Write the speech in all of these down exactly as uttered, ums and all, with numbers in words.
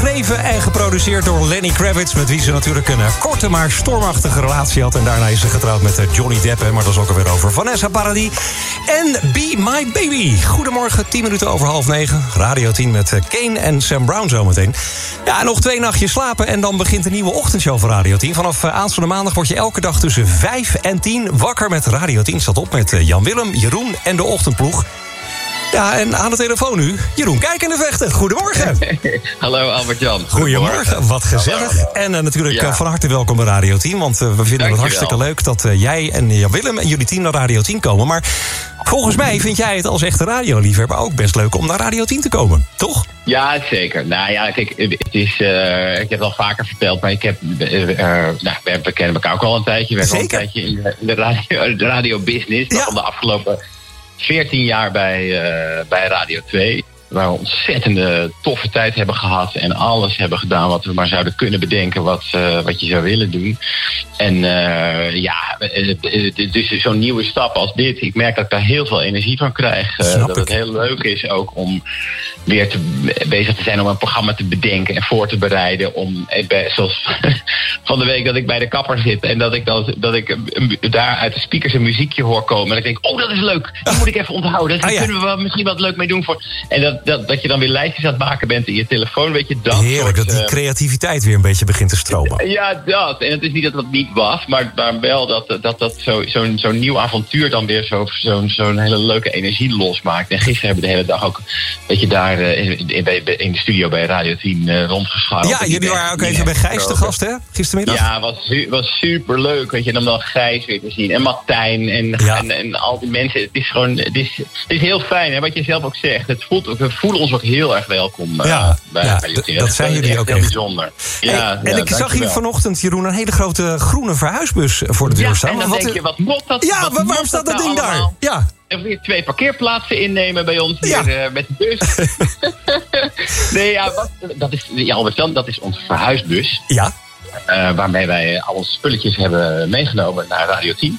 geschreven en geproduceerd door Lenny Kravitz, met wie ze natuurlijk een korte maar stormachtige relatie had. En daarna is ze getrouwd met Johnny Depp, maar dat is ook alweer over. Vanessa Paradis en Be My Baby. Goedemorgen, tien minuten over half negen. Radio tien met Kane en Sam Brown zometeen. Ja, nog twee nachtjes slapen en dan begint de nieuwe ochtendshow van Radio tien. Vanaf aanstaande maandag word je elke dag tussen vijf en tien wakker met Radio tien. Staat op met Jan Willem, Jeroen en de ochtendploeg. Ja, en aan de telefoon nu, Jeroen Kijk in de Vechten. Goedemorgen. Hallo Albert-Jan. Goedemorgen, wat gezellig. Hallo. En uh, natuurlijk ja. van harte welkom bij Radio tien. Want uh, we vinden Dank het hartstikke wel. leuk dat uh, jij en Jan Willem en jullie team naar Radio tien komen. Maar volgens mij vind jij het als echte radioliefhebber ook best leuk om naar Radio tien te komen, toch? Ja, zeker. Nou ja, kijk, het is, uh, ik heb het al vaker verteld, maar ik heb, uh, uh, nou, we, we kennen elkaar ook al een tijdje. We hebben al een tijdje in de, in de radio, de radiobusiness. Ja. Van de afgelopen veertien jaar bij, uh, bij Radio twee. Waar we ontzettende toffe tijd hebben gehad. En alles hebben gedaan wat we maar zouden kunnen bedenken. Wat, uh, wat je zou willen doen. En uh, ja, dus zo'n nieuwe stap als dit. Ik merk dat ik daar heel veel energie van krijg. Uh, dat ik. het heel leuk is ook om weer te, bezig te zijn om een programma te bedenken en voor te bereiden. Om, zoals van de week dat ik bij de kapper zit. En dat ik, dan, dat ik daar uit de speakers een muziekje hoor komen. En ik denk, oh dat is leuk. Die moet ik even onthouden. Daar ah, ja. kunnen we wel misschien wat leuk mee doen. Voor. En dat Dat, dat je dan weer lijstjes aan het maken bent in je telefoon, weet je, dat Heerlijk, soort, dat die creativiteit weer een beetje begint te stromen. Ja, dat. En het is niet dat dat niet was, maar, maar wel dat dat, dat zo, zo'n, zo'n nieuw avontuur dan weer zo, zo'n, zo'n hele leuke energie losmaakt. En gisteren hebben we de hele dag ook, weet je, daar in, in de studio bij Radio tien uh, rondgeschouwd. Ja, jullie waren ook even bij Gijs te gast, hè, gistermiddag? Ja, was, was super leuk, weet je, om dan Gijs weer te zien. En Martijn en, ja. en, en al die mensen. Het is gewoon, het is, het is heel fijn, hè, wat je zelf ook zegt. Het voelt ook, we voelen ons ook heel erg welkom uh, ja, bij ja, Radio tien. Dat, dat zijn jullie ook heel echt. bijzonder. Ja, hey, en ja, ik zag hier vanochtend, Jeroen, een hele grote groene verhuisbus voor de deur ja, staan. En dan wat denk je, wat mot dat? Ja, wat waarom staat dat ding daar? Allemaal? Ja. En weer twee parkeerplaatsen innemen bij ons hier ja. uh, met de bus. nee, ja, wat, dat is, ja, Albert-Jan, dat is onze verhuisbus. Ja. Uh, waarmee wij al onze spulletjes hebben meegenomen naar Radio tien.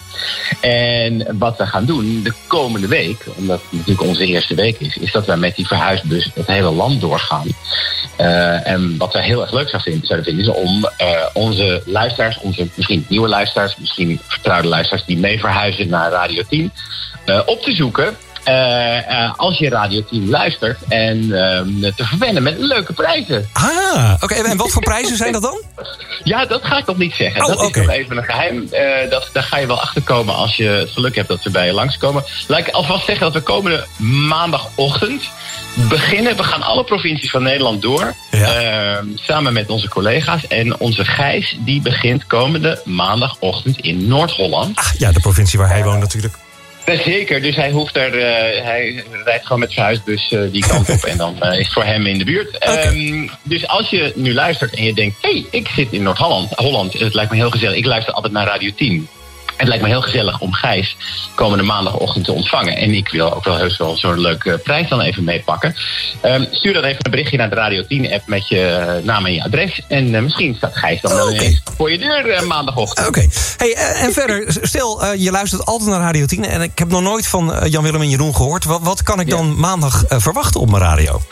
En wat we gaan doen de komende week, omdat het natuurlijk onze eerste week is, is dat wij met die verhuisbus het hele land doorgaan. Uh, en wat wij heel erg leuk zouden vinden, zouden vinden is om uh, onze luisteraars, onze misschien nieuwe luisteraars, misschien vertrouwde luisteraars die mee verhuizen naar Radio tien, uh, op te zoeken. Uh, uh, als je Radio tien luistert en uh, te verwennen met leuke prijzen. Ah, oké. Okay. En wat voor prijzen zijn dat dan? Ja, dat ga ik nog niet zeggen. Oh, dat okay. is nog even een geheim. Uh, dat, daar ga je wel achter komen als je het geluk hebt dat ze bij je langskomen. Laat ik alvast zeggen dat we komende maandagochtend beginnen. We gaan alle provincies van Nederland door. Ja. Uh, samen met onze collega's. En onze Gijs die begint komende maandagochtend in Noord-Holland. Ah, ja, de provincie waar hij uh, woont natuurlijk. Zeker, dus hij hoeft er, uh, hij rijdt gewoon met zijn huisbus uh, die kant op en dan uh, is het voor hem in de buurt. Okay. Um, dus als je nu luistert en je denkt, hé, hey, ik zit in Noord-Holland, Holland, het lijkt me heel gezellig, ik luister altijd naar Radio tien. Het lijkt me heel gezellig om Gijs komende maandagochtend te ontvangen. En ik wil ook wel heus wel zo'n leuke prijs dan even meepakken. Um, stuur dan even een berichtje naar de Radio tien app met je naam en je adres. En uh, misschien staat Gijs dan oh, wel okay. ineens voor je deur uh, maandagochtend. Oké. Okay. Hey, uh, en verder, stel uh, je luistert altijd naar Radio tien. En ik heb nog nooit van uh, Jan Willem en Jeroen gehoord. Wat, wat kan ik dan ja. maandag uh, verwachten op mijn radio?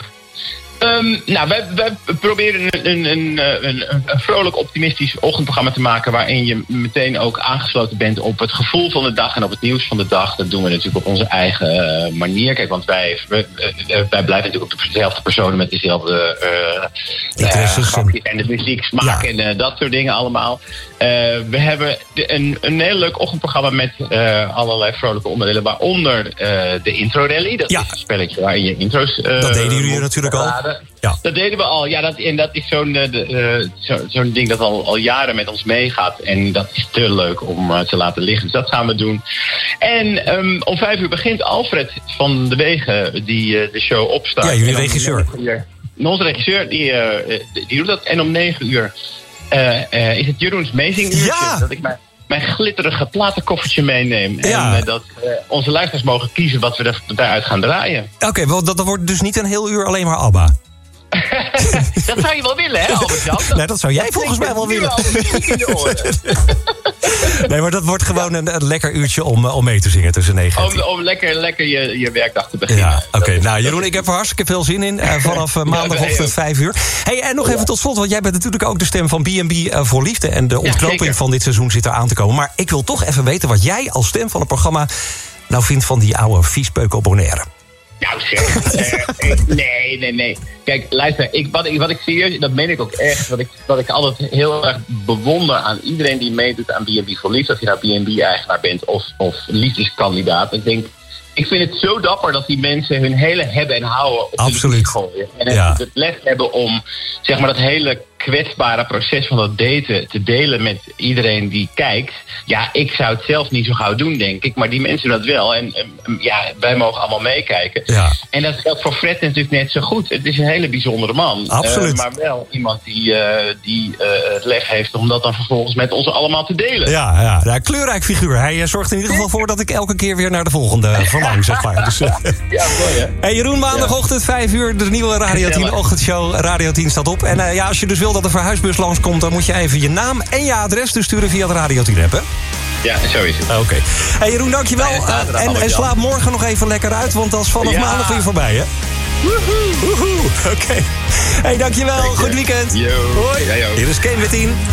Um, nou, wij, wij proberen een, een, een, een, een vrolijk optimistisch ochtendprogramma te maken waarin je meteen ook aangesloten bent op het gevoel van de dag en op het nieuws van de dag. Dat doen we natuurlijk op onze eigen uh, manier. Kijk, want wij, wij, wij blijven natuurlijk op dezelfde personen met dezelfde uh, uh, grapjes en de muzieksmaak ja. en uh, dat soort dingen allemaal. Uh, we hebben de, een, een heel leuk ochtendprogramma met uh, allerlei vrolijke onderdelen, waaronder uh, de intro rally. Dat ja. is een spelletje waarin je intro's uh, dat deden jullie natuurlijk al. Ja. Dat deden we al. Ja, dat, en dat is zo'n, uh, zo, zo'n ding dat al, al jaren met ons meegaat. En dat is te leuk om uh, te laten liggen. Dus dat gaan we doen. En um, om vijf uur begint Alfred van de Wegen die uh, de show opstart. Ja, jullie regisseur. Uur, onze regisseur, die, uh, die doet dat. En om negen uur uh, uh, is het Jeroens Meezinguurtje. Ja. Dat ik mijn, mijn glitterige platenkoffertje meeneem. Ja. En uh, dat uh, onze luisteraars mogen kiezen wat we er, daaruit gaan draaien. Oké, okay, wel dat wordt dus niet een heel uur alleen maar ABBA. Dat zou je wel willen, hè, Albert-Jan? Nee, dat zou jij dat volgens mij wel willen. Nee, maar dat wordt gewoon een, een lekker uurtje om, om mee te zingen tussen negen en tien. Om, om lekker, lekker je, je werkdag te beginnen. Ja, oké. Okay. Nou, Jeroen, ik heb er hartstikke veel zin in. Uh, vanaf uh, maandagochtend vijf uur. Hey, en nog even tot slot, want jij bent natuurlijk ook de stem van B en B uh, voor Liefde. En de ontknoping ja, van dit seizoen zit er aan te komen. Maar ik wil toch even weten wat jij als stem van het programma nou vindt van die oude viespeuk op Bonaire. Nou zeg, uh, nee, nee, nee. Kijk, luister, ik, wat, ik, wat ik serieus, dat meen ik ook echt, wat ik, wat ik altijd heel erg bewonder aan iedereen die meedoet aan B en B voor Liefde, of je nou B en B-eigenaar bent of, of liefdeskandidaat. Ik denk, ik vind het zo dapper dat die mensen hun hele hebben en houden op de liefde gooien. En ja. het lef hebben om, zeg maar, dat hele kwetsbare proces van dat daten te delen met iedereen die kijkt. Ja, ik zou het zelf niet zo gauw doen, denk ik. Maar die mensen doen dat wel. En um, ja, wij mogen allemaal meekijken. Ja. En dat geldt voor Fred natuurlijk net zo goed. Het is een hele bijzondere man. Absoluut. Uh, maar wel iemand die, uh, die uh, het lef heeft om dat dan vervolgens met ons allemaal te delen. Ja, ja. ja kleurrijk figuur. Hij uh, zorgt in ieder geval voor dat ik elke keer weer naar de volgende verlang, zeg maar. Dus, uh. Ja, mooi hè. Hey, Jeroen, maandagochtend vijf uur. De nieuwe Radio tien ochtendshow. Radio tien staat op. En uh, ja, als je dus wil dat de verhuisbus langskomt, dan moet je even je naam en je adres dus sturen via de Radio tien app, hè? Ja, zo is het. Oké. Okay. Hey Jeroen, dankjewel. Uh, en, en slaap morgen nog even lekker uit, want dat is vanaf ja. maandag weer voorbij, hè? Woehoe. Woehoe. Oké. Okay. Hey, dankjewel. Goed weekend. Yo. Hoi. Ja, Hier is Kane met tien.